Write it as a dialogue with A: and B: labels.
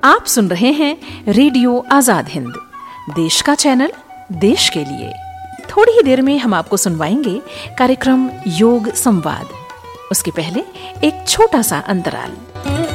A: आप सुन रहे हैं रेडियो आजाद हिंद, देश का चैनल, देश के लिए। थोड़ी ही देर में हम आपको सुनवाएंगे कार्यक्रम योग संवाद। उसके पहले एक छोटा सा अंतराल।